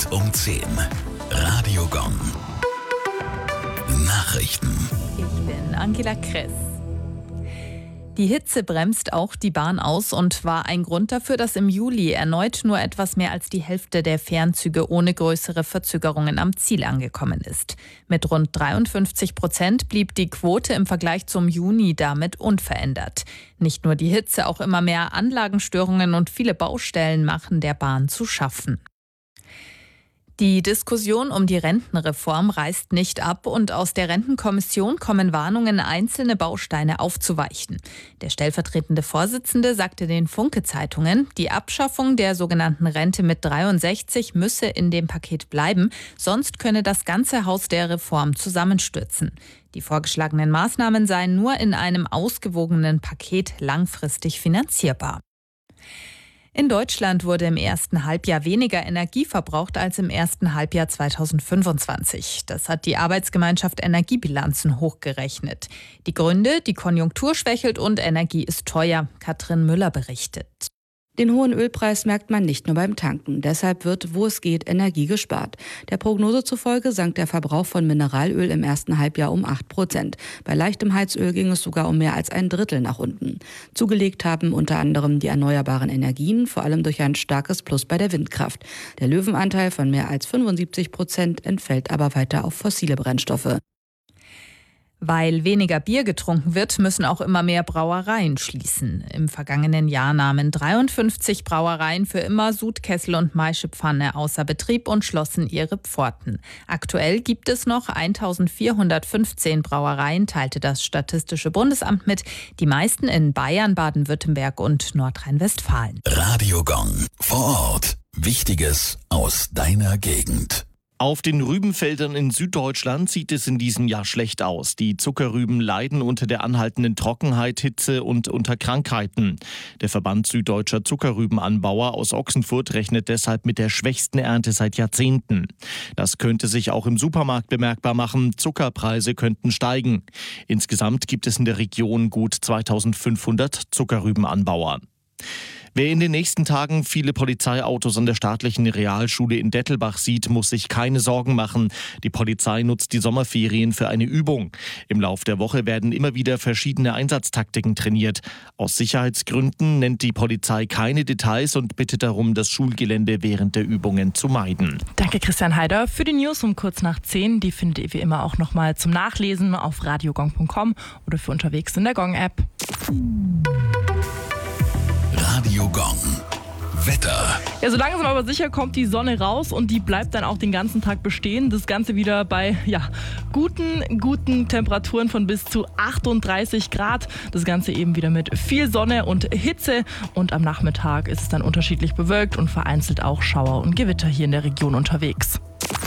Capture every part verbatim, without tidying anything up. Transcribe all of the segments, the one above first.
um zehn. Radio Gong. Nachrichten. Ich bin Angela Kress. Die Hitze bremst auch die Bahn aus und war ein Grund dafür, dass im Juli erneut nur etwas mehr als die Hälfte der Fernzüge ohne größere Verzögerungen am Ziel angekommen ist. Mit rund dreiundfünfzig Prozent blieb die Quote im Vergleich zum Juni damit unverändert. Nicht nur die Hitze, auch immer mehr Anlagenstörungen und viele Baustellen machen der Bahn zu schaffen. Die Diskussion um die Rentenreform reißt nicht ab und aus der Rentenkommission kommen Warnungen, einzelne Bausteine aufzuweichen. Der stellvertretende Vorsitzende sagte den Funke-Zeitungen, die Abschaffung der sogenannten Rente mit dreiundsechzig müsse in dem Paket bleiben, sonst könne das ganze Haus der Reform zusammenstürzen. Die vorgeschlagenen Maßnahmen seien nur in einem ausgewogenen Paket langfristig finanzierbar. In Deutschland wurde im ersten Halbjahr weniger Energie verbraucht als im ersten Halbjahr zweitausendfünfundzwanzig. Das hat die Arbeitsgemeinschaft Energiebilanzen hochgerechnet. Die Gründe: die Konjunktur schwächelt und Energie ist teuer. Katrin Müller berichtet. Den hohen Ölpreis merkt man nicht nur beim Tanken. Deshalb wird, wo es geht, Energie gespart. Der Prognose zufolge sank der Verbrauch von Mineralöl im ersten Halbjahr um acht Prozent. Bei leichtem Heizöl ging es sogar um mehr als ein Drittel nach unten. Zugelegt haben unter anderem die erneuerbaren Energien, vor allem durch ein starkes Plus bei der Windkraft. Der Löwenanteil von mehr als fünfundsiebzig Prozent entfällt aber weiter auf fossile Brennstoffe. Weil weniger Bier getrunken wird, müssen auch immer mehr Brauereien schließen. Im vergangenen Jahr nahmen dreiundfünfzig Brauereien für immer Sud, Kessel und Maischepfanne außer Betrieb und schlossen ihre Pforten. Aktuell gibt es noch eintausendvierhundertfünfzehn Brauereien, teilte das Statistische Bundesamt mit. Die meisten in Bayern, Baden-Württemberg und Nordrhein-Westfalen. Radio Gong. Vor Ort. Wichtiges aus deiner Gegend. Auf den Rübenfeldern in Süddeutschland sieht es in diesem Jahr schlecht aus. Die Zuckerrüben leiden unter der anhaltenden Trockenheit, Hitze und unter Krankheiten. Der Verband Süddeutscher Zuckerrübenanbauer aus Ochsenfurt rechnet deshalb mit der schwächsten Ernte seit Jahrzehnten. Das könnte sich auch im Supermarkt bemerkbar machen. Zuckerpreise könnten steigen. Insgesamt gibt es in der Region gut zweitausendfünfhundert Zuckerrübenanbauer. Wer in den nächsten Tagen viele Polizeiautos an der staatlichen Realschule in Dettelbach sieht, muss sich keine Sorgen machen. Die Polizei nutzt die Sommerferien für eine Übung. Im Lauf der Woche werden immer wieder verschiedene Einsatztaktiken trainiert. Aus Sicherheitsgründen nennt die Polizei keine Details und bittet darum, das Schulgelände während der Übungen zu meiden. Danke Christian Heider für die News um kurz nach zehn. Die findet ihr wie immer auch nochmal zum Nachlesen auf radiogong punkt com oder für unterwegs in der Gong-App. Radio Gong. Wetter. Ja, so langsam aber sicher kommt die Sonne raus und die bleibt dann auch den ganzen Tag bestehen. Das Ganze wieder bei ja, guten, guten Temperaturen von bis zu achtunddreißig Grad. Das Ganze eben wieder mit viel Sonne und Hitze. Und am Nachmittag ist es dann unterschiedlich bewölkt und vereinzelt auch Schauer und Gewitter hier in der Region unterwegs.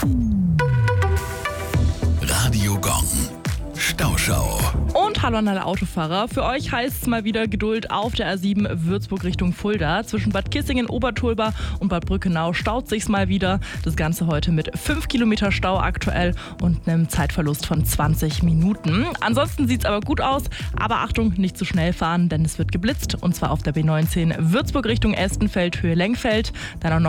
Radio Gong. Stauschau. Und hallo an alle Autofahrer. Für euch heißt es mal wieder Geduld auf der A sieben Würzburg Richtung Fulda. Zwischen Bad Kissingen, Obertolba und Bad Brückenau staut sich's mal wieder. Das Ganze heute mit fünf Kilometer Stau aktuell und einem Zeitverlust von zwanzig Minuten. Ansonsten sieht's aber gut aus. Aber Achtung, nicht zu schnell fahren, denn es wird geblitzt. Und zwar auf der B neunzehn Würzburg Richtung Estenfeld, Höhe Lengfeld. Dann auch noch